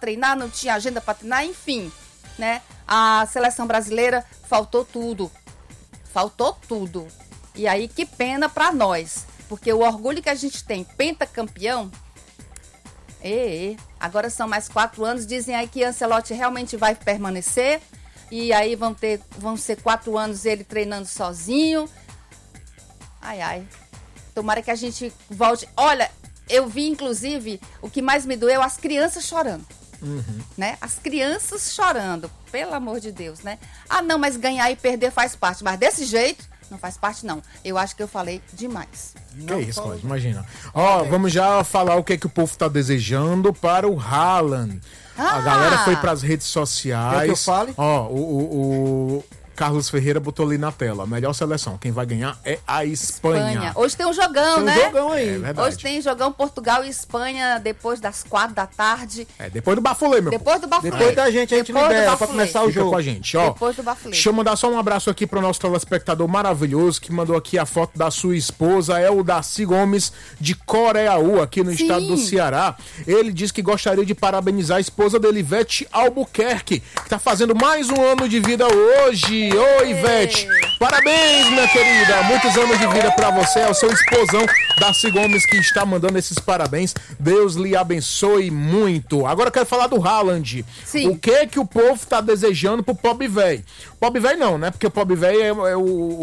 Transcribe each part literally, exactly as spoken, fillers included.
treinar, não tinha agenda para treinar, enfim, né? A seleção brasileira faltou tudo. Faltou tudo. E aí, que pena para nós. Porque o orgulho que a gente tem, pentacampeão, e, e, agora são mais quatro anos, dizem aí que Ancelotti realmente vai permanecer, e aí vão, ter, vão ser quatro anos ele treinando sozinho. Ai, ai. Tomara que a gente volte. Olha, eu vi, inclusive, o que mais me doeu, as crianças chorando. Uhum. Né? As crianças chorando, pelo amor de Deus, né? Ah, não, mas ganhar e perder faz parte. Mas desse jeito, não faz parte, não. Eu acho que eu falei demais. Que não, isso, Cláudio, imagina. Ó, oh, vamos já falar o que é que o povo tá desejando para o Haaland. Ah. A galera foi pras redes sociais. Quer que eu fale? Ó, oh, o... o, o... Carlos Ferreira botou ali na tela. A melhor seleção. Quem vai ganhar é a Espanha. Espanha. Hoje tem um jogão, tem um né? Tem um jogão aí. É Hoje tem jogão Portugal e Espanha depois das quatro da tarde. É, depois do Bafulê, meu Depois do Bafulê. Depois da gente, a gente depois libera pra começar o Fica jogo. com a gente, ó. Depois do Bafulê. Deixa eu mandar só um abraço aqui pro nosso telespectador maravilhoso que mandou aqui a foto da sua esposa, é o Darcy Gomes, de Coreaú, aqui no Sim. estado do Ceará. Ele diz que gostaria de parabenizar a esposa dele, Ivete Albuquerque, que tá fazendo mais um ano de vida hoje. Oi, Ivete. Parabéns, minha querida. Muitos anos de vida pra você. É o seu esposão, Darcy Gomes, que está mandando esses parabéns. Deus lhe abençoe muito. Agora eu quero falar do Haaland. Sim. O que que o povo tá desejando pro pobre velho? Pobre velho não, né? Porque o pobre velho é, é o,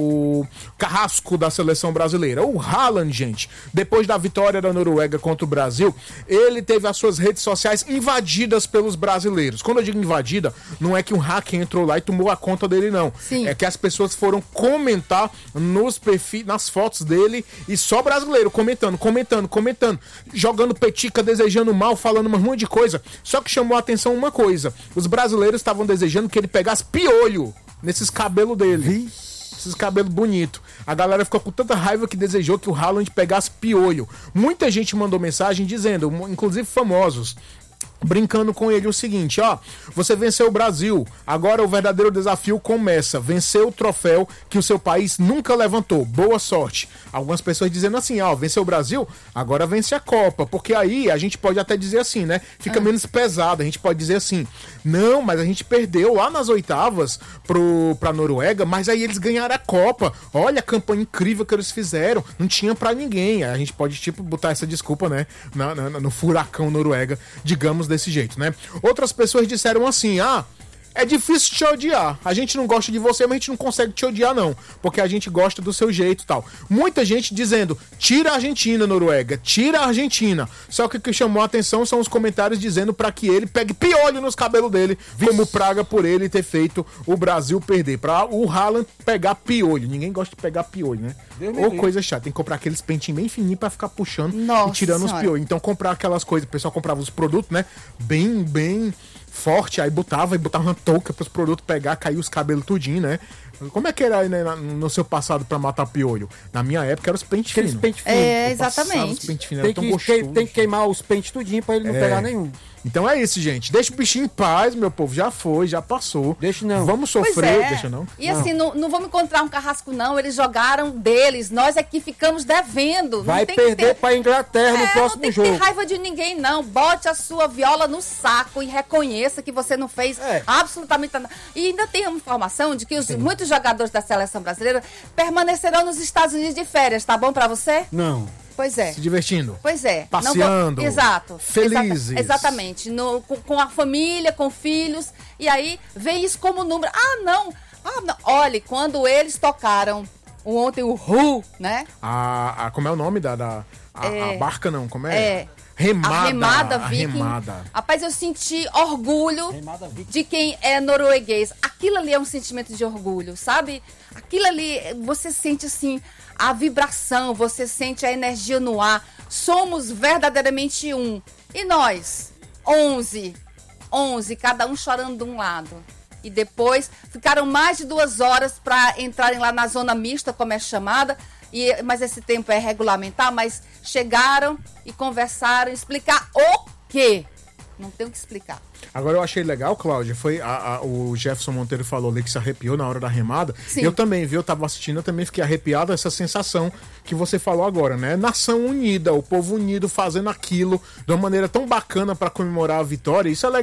o carrasco da seleção brasileira. O Haaland, gente, depois da vitória da Noruega contra o Brasil, ele teve as suas redes sociais invadidas pelos brasileiros. Quando eu digo invadida, não é que um hacker entrou lá e tomou a conta dele, não. Sim. É que as pessoas foram comentar nos perfis, nas fotos dele, e só brasileiro comentando, comentando, comentando, jogando petica, desejando mal, falando um monte de coisa. Só que chamou a atenção uma coisa: os brasileiros estavam desejando que ele pegasse piolho nesses cabelos dele. Vixe. Esses cabelos bonitos. A galera ficou com tanta raiva que desejou que o Haaland pegasse piolho. Muita gente mandou mensagem dizendo, inclusive famosos, brincando com ele o seguinte, ó: você venceu o Brasil, agora o verdadeiro desafio começa, vencer o troféu que o seu país nunca levantou, boa sorte. Algumas pessoas dizendo assim, ó, venceu o Brasil, agora vence a Copa, porque aí a gente pode até dizer assim, né, fica ah. menos pesado, a gente pode dizer assim, não, mas a gente perdeu lá nas oitavas pro, pra Noruega, mas aí eles ganharam a Copa, olha a campanha incrível que eles fizeram, não tinha pra ninguém. Aí a gente pode, tipo, botar essa desculpa, né, na, na, no furacão Noruega, digamos desse jeito, né? Outras pessoas disseram assim, ah, é difícil te odiar, a gente não gosta de você, mas a gente não consegue te odiar não, porque a gente gosta do seu jeito e tal. Muita gente dizendo, tira a Argentina, Noruega, tira a Argentina. Só que o que chamou a atenção são os comentários dizendo pra que ele pegue piolho nos cabelos dele, Vixe. como praga por ele ter feito o Brasil perder, pra o Haaland pegar piolho. Ninguém gosta de pegar piolho, né? Ou coisa chata, tem que comprar aqueles pentinhos bem fininhos pra ficar puxando Nossa e tirando senhora. os piolhos. Então comprar aquelas coisas, o pessoal comprava os produtos, né, bem, bem forte, aí botava e botava uma touca para os produtos pegar, cair os cabelos tudinho, né? Como é que era aí, né, no seu passado para matar piolho? Na minha época era os pentes finos. Pente fino. É, exatamente. Os pentes finos, tem, que, que, tem que queimar os pentes tudinho para ele não é. pegar nenhum. Então é isso, gente. Deixa o bichinho em paz, meu povo. Já foi, já passou. Deixa não. Vamos sofrer, é. deixa não. E não. assim, não, não vamos encontrar um carrasco, não. Eles jogaram deles. Nós é que ficamos devendo. Vai não tem perder ter... pra Inglaterra é, no próximo não tem jogo. Não tem que ter raiva de ninguém, não. Bote a sua viola no saco e reconheça que você não fez é. absolutamente nada. E ainda tem uma informação de que os, muitos jogadores da seleção brasileira permanecerão nos Estados Unidos de férias. Tá bom pra você? Não. Pois é. Se divertindo. Pois é. Passeando. Não, exato. Felizes. Exa exatamente. No, com, com a família, com filhos. E aí, vê isso como número. Ah, não. Ah, não. Olha, quando eles tocaram ontem o Who, né? A, a, como é o nome da... da a, é, a barca, não. Como é? É. Remada. A remada viking. A remada. Rapaz, eu senti orgulho de quem é norueguês. Aquilo ali é um sentimento de orgulho, sabe? Aquilo ali, você sente assim... a vibração, você sente a energia no ar. Somos verdadeiramente um. E nós? Onze. Onze, cada um chorando de um lado. E depois ficaram mais de duas horas para entrarem lá na zona mista, como é chamada. E, mas esse tempo é regulamentar, mas chegaram e conversaram, explicar o quê? Não tem o que explicar. Agora eu achei legal, Cláudia, foi a, a, o Jefferson Monteiro falou ali que se arrepiou na hora da remada. Sim. Eu também, viu? Eu tava assistindo, eu também fiquei arrepiado, essa sensação que você falou agora, né? Nação unida, o povo unido fazendo aquilo de uma maneira tão bacana para comemorar a vitória. Isso é legal.